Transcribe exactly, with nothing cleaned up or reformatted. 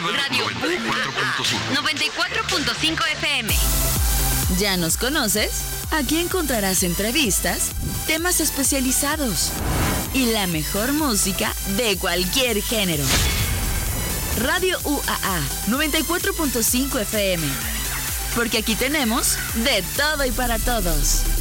Radio noventa y cuatro punto cinco F M. ¿Ya nos conoces? Aquí encontrarás entrevistas, temas especializados y la mejor música de cualquier género. Radio U A A noventa y cuatro punto cinco F M. Porque aquí tenemos de todo y para todos.